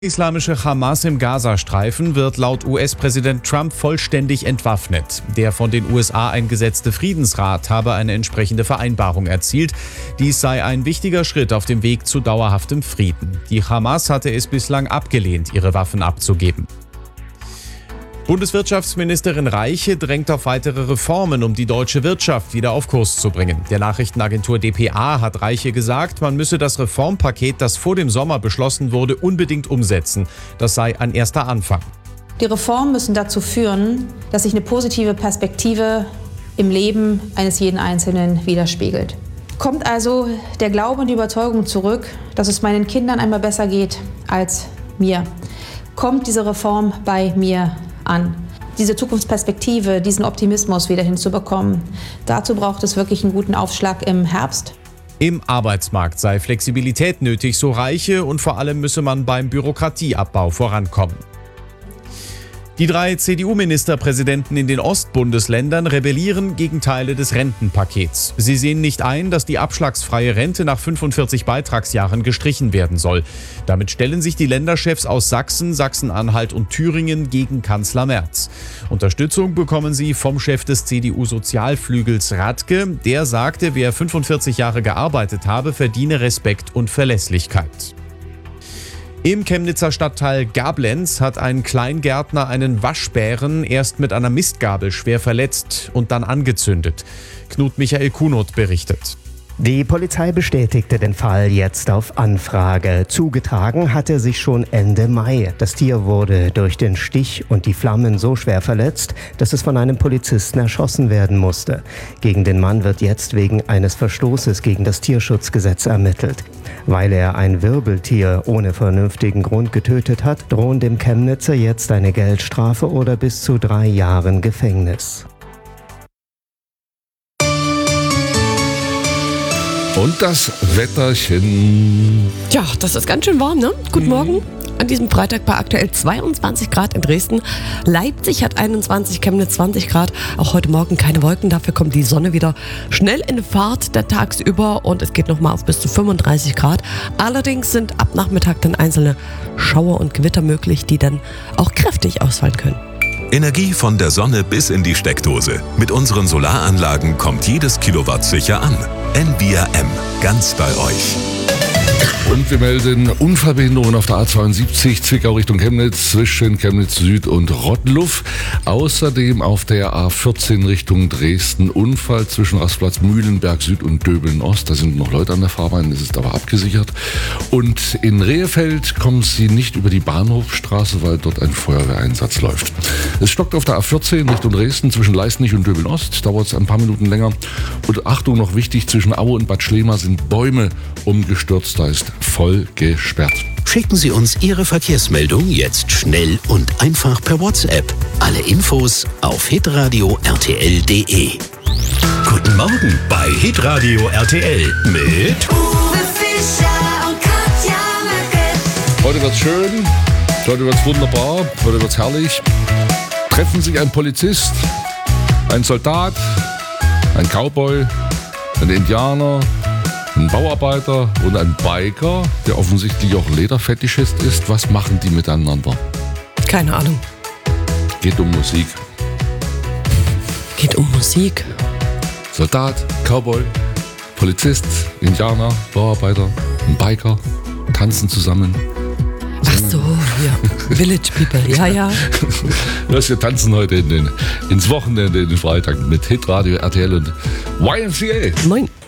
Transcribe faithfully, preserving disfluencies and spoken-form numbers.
Islamische Hamas im Gazastreifen wird laut U S-Präsident Trump vollständig entwaffnet. Der von den U S A eingesetzte Friedensrat habe eine entsprechende Vereinbarung erzielt. Dies sei ein wichtiger Schritt auf dem Weg zu dauerhaftem Frieden. Die Hamas hatte es bislang abgelehnt, ihre Waffen abzugeben. Bundeswirtschaftsministerin Reiche drängt auf weitere Reformen, um die deutsche Wirtschaft wieder auf Kurs zu bringen. Der Nachrichtenagentur D P A hat Reiche gesagt, man müsse das Reformpaket, das vor dem Sommer beschlossen wurde, unbedingt umsetzen. Das sei ein erster Anfang. Die Reformen müssen dazu führen, dass sich eine positive Perspektive im Leben eines jeden Einzelnen widerspiegelt. Kommt also der Glaube und die Überzeugung zurück, dass es meinen Kindern einmal besser geht als mir. Kommt diese Reform bei mir an. Diese Zukunftsperspektive, diesen Optimismus wieder hinzubekommen. Dazu braucht es wirklich einen guten Aufschlag im Herbst. Im Arbeitsmarkt sei Flexibilität nötig, so Reiche, und vor allem müsse man beim Bürokratieabbau vorankommen. Die drei C D U-Ministerpräsidenten in den Ostbundesländern rebellieren gegen Teile des Rentenpakets. Sie sehen nicht ein, dass die abschlagsfreie Rente nach fünfundvierzig Beitragsjahren gestrichen werden soll. Damit stellen sich die Länderchefs aus Sachsen, Sachsen-Anhalt und Thüringen gegen Kanzler Merz. Unterstützung bekommen sie vom Chef des C D U-Sozialflügels Radke. Der sagte, wer fünfundvierzig Jahre gearbeitet habe, verdiene Respekt und Verlässlichkeit. Im Chemnitzer Stadtteil Gablenz hat ein Kleingärtner einen Waschbären erst mit einer Mistgabel schwer verletzt und dann angezündet. Knut Michael Kunert berichtet. Die Polizei bestätigte den Fall jetzt auf Anfrage. Zugetragen hat er sich schon Ende Mai. Das Tier wurde durch den Stich und die Flammen so schwer verletzt, dass es von einem Polizisten erschossen werden musste. Gegen den Mann wird jetzt wegen eines Verstoßes gegen das Tierschutzgesetz ermittelt. Weil er ein Wirbeltier ohne vernünftigen Grund getötet hat, drohen dem Chemnitzer jetzt eine Geldstrafe oder bis zu drei Jahren Gefängnis. Und das Wetterchen. Ja, das ist ganz schön warm, ne? Guten Morgen. An diesem Freitag bei aktuell zweiundzwanzig Grad in Dresden. Leipzig hat einundzwanzig, Chemnitz zwanzig Grad. Auch heute Morgen keine Wolken, dafür kommt die Sonne wieder schnell in Fahrt der tagsüber und es geht nochmal auf bis zu fünfunddreißig Grad. Allerdings sind ab Nachmittag dann einzelne Schauer und Gewitter möglich, die dann auch kräftig ausfallen können. Energie von der Sonne bis in die Steckdose. Mit unseren Solaranlagen kommt jedes Kilowatt sicher an. N V R M, ganz bei euch. Und wir melden Unfallbehinderungen auf der A zweiundsiebzig Zwickau Richtung Chemnitz zwischen Chemnitz Süd und Rottenluff. Außerdem auf der A vierzehn Richtung Dresden Unfall zwischen Rastplatz Mühlenberg Süd und Döbeln Ost. Da sind noch Leute an der Fahrbahn, das ist aber abgesichert. Und in Rehefeld kommen Sie nicht über die Bahnhofstraße, weil dort ein Feuerwehreinsatz läuft. Es stockt auf der A vierzehn Richtung Dresden zwischen Leisnig und Döbeln Ost. Dauert es ein paar Minuten länger. Und Achtung, noch wichtig, zwischen Aue und Bad Schlema sind Bäume umgestürzt. Da ist voll gesperrt. Schicken Sie uns Ihre Verkehrsmeldung jetzt schnell und einfach per WhatsApp. Alle Infos auf hitradio r t l punkt d e. Guten Morgen bei Hitradio R T L mit Uwe Fischer und Katja Möcke. Heute wird's schön, heute wird's wunderbar, heute wird's herrlich. Treffen sich ein Polizist, ein Soldat, ein Cowboy, ein Indianer, ein Bauarbeiter und ein Biker, der offensichtlich auch Lederfetischist ist. Was machen die miteinander? Keine Ahnung. Geht um Musik. Geht um Musik. Soldat, Cowboy, Polizist, Indianer, Bauarbeiter, ein Biker, tanzen zusammen. Ach so, ja. Village People, ja, ja. Das, wir tanzen heute in den, ins Wochenende, in den Freitag mit Hitradio R T L und Y M C A. Moin.